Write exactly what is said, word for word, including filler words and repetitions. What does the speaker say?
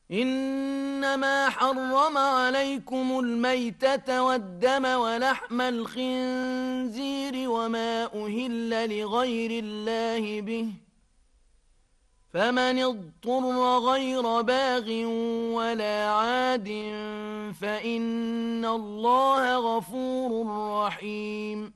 إنما حرم عليكم الميتة والدم ولحم الخنزير وما أهل لغير الله به، فمن اضطر غير باغ ولا عاد فإن الله غفور رحيم.